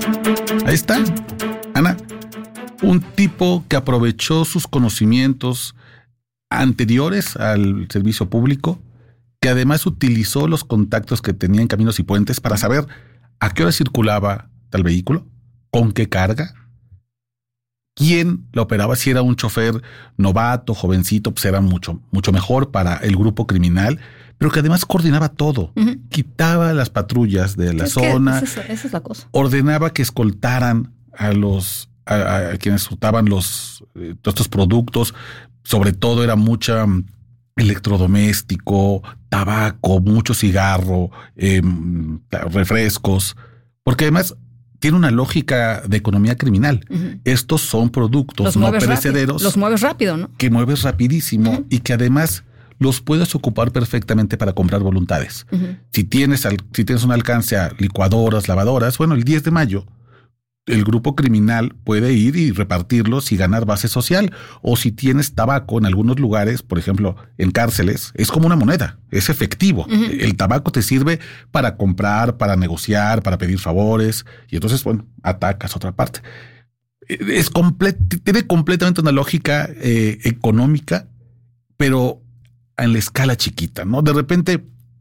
Ahí está, Ana. Un tipo que aprovechó sus conocimientos anteriores al servicio público, que además utilizó los contactos que tenía en Caminos y Puentes para saber a qué hora circulaba tal vehículo, con qué carga, quién lo operaba, si era un chofer novato, jovencito, pues era mucho mejor para el grupo criminal, pero que además coordinaba todo. Uh-huh. Quitaba las patrullas de la zona. Esa es la cosa. Ordenaba que escoltaran a quienes hurtaban todos estos productos. Sobre todo era mucha electrodoméstico, tabaco, mucho cigarro, refrescos, porque además tiene una lógica de economía criminal. Uh-huh. Estos son productos no perecederos. Los mueves rápido, ¿no? Que mueves rapidísimo, uh-huh, y que además los puedes ocupar perfectamente para comprar voluntades. Uh-huh. Si tienes un alcance a licuadoras, lavadoras, bueno, el 10 de mayo el grupo criminal puede ir y repartirlos y ganar base social. O si tienes tabaco en algunos lugares, por ejemplo, en cárceles, es como una moneda, es efectivo. Uh-huh. El tabaco te sirve para comprar, para negociar, para pedir favores, y entonces, bueno, atacas otra parte. Tiene completamente una lógica económica, pero en la escala chiquita, ¿no? De repente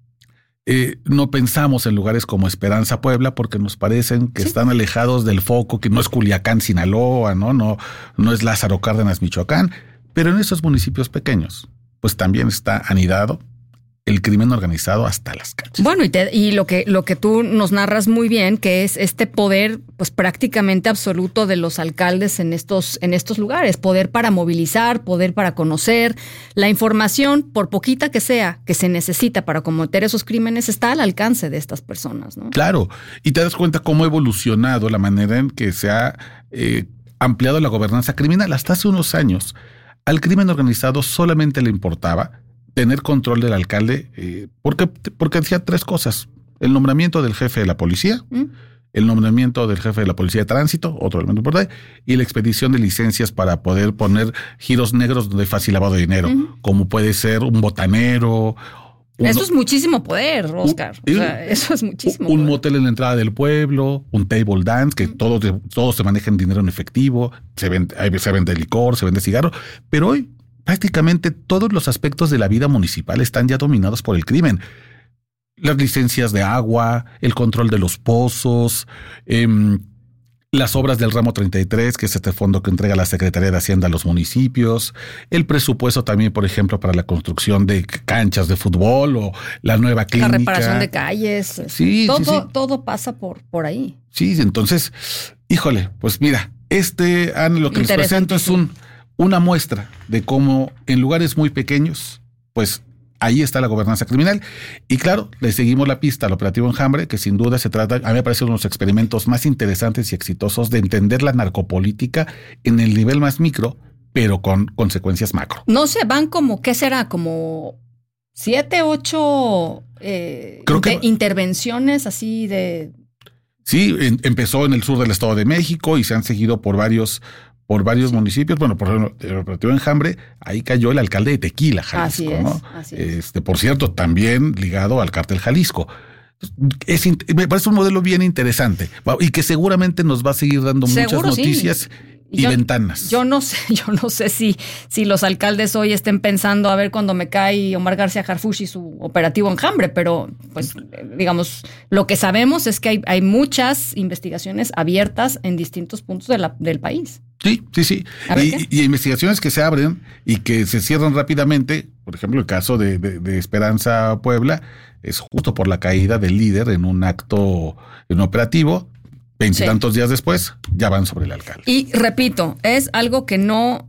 no pensamos en lugares como Esperanza, Puebla, porque nos parecen que están alejados del foco, que no es Culiacán, Sinaloa, no es Lázaro Cárdenas, Michoacán, pero en esos municipios pequeños, pues también está anidado el crimen organizado hasta las calles. Bueno, y lo que tú nos narras muy bien, que es este poder, pues prácticamente absoluto de los alcaldes en estos lugares, poder para movilizar, poder para conocer. La información, por poquita que sea, que se necesita para cometer esos crímenes, está al alcance de estas personas, ¿no? Claro, y te das cuenta cómo ha evolucionado la manera en que se ha ampliado la gobernanza criminal. Hasta hace unos años, al crimen organizado solamente le importaba tener control del alcalde, porque hacía tres cosas: el nombramiento del jefe de la policía, el nombramiento del jefe de la policía de tránsito, otro elemento importante, y la expedición de licencias para poder poner giros negros donde hay fácil lavado de dinero, como puede ser un botanero. Eso es muchísimo poder, Oscar. Eso es muchísimo un poder. Motel en la entrada del pueblo, un table dance, que todos se manejan dinero en efectivo, se vende licor, se vende cigarro, pero hoy prácticamente todos los aspectos de la vida municipal están ya dominados por el crimen. Las licencias de agua, el control de los pozos, las obras del ramo 33, que es este fondo que entrega la Secretaría de Hacienda a los municipios, el presupuesto también, por ejemplo, para la construcción de canchas de fútbol o la nueva clínica. La reparación de calles. Sí, todo pasa por ahí. Sí, entonces, híjole, pues mira, Ana, lo que les presento es una muestra de cómo en lugares muy pequeños, pues ahí está la gobernanza criminal. Y claro, le seguimos la pista al operativo Enjambre, que sin duda se trata, a mí me parece uno de los experimentos más interesantes y exitosos de entender la narcopolítica en el nivel más micro, pero con consecuencias macro. No sé, van como, ¿qué será? Como 7, 8 intervenciones así de... Sí, empezó en el sur del Estado de México y se han seguido por varios municipios. Bueno, por ejemplo, el operativo Enjambre, ahí cayó el alcalde de Tequila, Jalisco, así es. Por cierto, también ligado al cártel Jalisco. Me parece un modelo bien interesante y que seguramente nos va a seguir dando muchas noticias y ventanas. Yo no sé si los alcaldes hoy estén pensando a ver cuando me cae Omar García Harfuch y su operativo Enjambre, pero pues digamos, lo que sabemos es que hay muchas investigaciones abiertas en distintos puntos del país. Sí. Y investigaciones que se abren y que se cierran rápidamente. Por ejemplo, el caso de Esperanza, Puebla, es justo por la caída del líder en un operativo. 20 y tantos días después, ya van sobre el alcalde. Y repito, es algo que no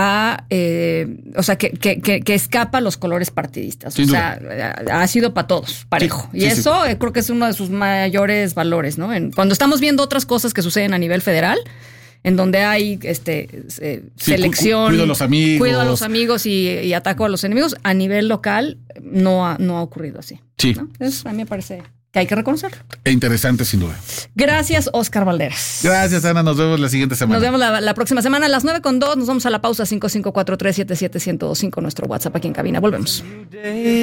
que escapa a los colores partidistas. Sin duda. Ha sido para todos, parejo. Sí, y eso creo que es uno de sus mayores valores, ¿no? Cuando estamos viendo otras cosas que suceden a nivel federal, en donde hay selección, cuido a los amigos y ataco a los enemigos, a nivel local no ha ocurrido así. Sí. ¿No? Entonces, a mí me parece que hay que reconocerlo. Interesante, sin duda. Gracias, Oscar Valderas. Gracias, Ana. Nos vemos la siguiente semana. Nos vemos la próxima semana a las 9:02. Nos vamos a la pausa. 5543771025, nuestro WhatsApp aquí en cabina. Volvemos.